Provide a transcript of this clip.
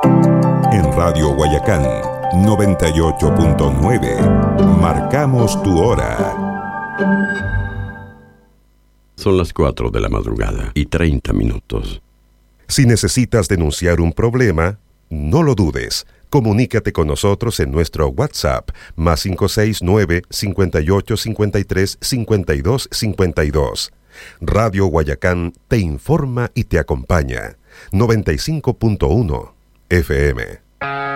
En Radio Guayacán 98.9 marcamos tu hora. Son las 4 de la madrugada y 30 minutos. Si necesitas denunciar un problema, no lo dudes. Comunícate con nosotros en nuestro WhatsApp +569 58 53 52 52. Radio Guayacán te informa y te acompaña. 95.1 FM.